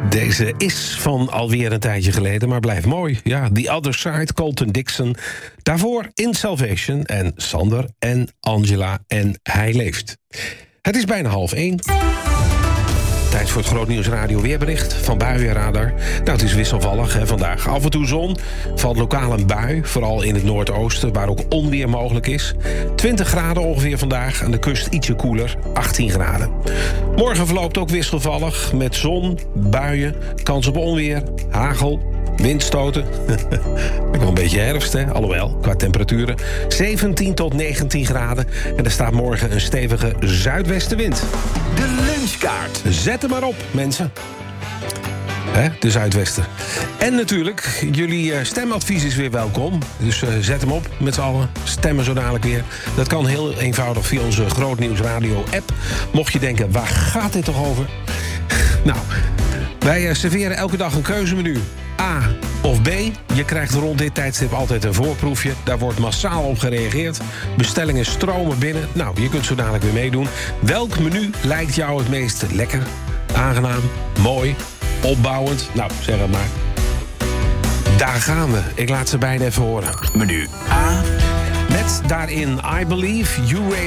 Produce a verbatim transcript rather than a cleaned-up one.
Deze is van alweer een tijdje geleden, maar blijft mooi. Ja, The Other Side, Colton Dixon. Daarvoor In Salvation en Sander en Angela en Hij Leeft. Het is bijna half één. Tijd voor het Grootnieuws Radio weerbericht van Buienradar. Nou, het is wisselvallig hè, vandaag. Af en toe zon, valt lokaal een bui, vooral in het noordoosten, waar ook onweer mogelijk is. twintig graden ongeveer vandaag, aan de kust ietsje koeler, achttien graden. Morgen verloopt ook wisselvallig, met zon, buien, kans op onweer, hagel, windstoten. Ook wel een beetje herfst, hè? Alhoewel, qua temperaturen. zeventien tot negentien graden. En er staat morgen een stevige zuidwestenwind. De lunchkaart. Zet hem maar op, mensen. Hè, de Zuidwesten. En natuurlijk, jullie uh, stemadvies is weer welkom. Dus uh, zet hem op met z'n allen. Stemmen zo dadelijk weer. Dat kan heel eenvoudig via onze Grootnieuws Radio app. Mocht je denken, waar gaat dit toch over? Nou, wij uh, serveren elke dag een keuzemenu. A of B. Je krijgt rond dit tijdstip altijd een voorproefje. Daar wordt massaal op gereageerd. Bestellingen stromen binnen. Nou, je kunt zo dadelijk weer meedoen. Welk menu lijkt jou het meest lekker, aangenaam, mooi, opbouwend? Nou, zeg het maar. Daar gaan we. Ik laat ze beiden even horen. Menu A. Met daarin I Believe, You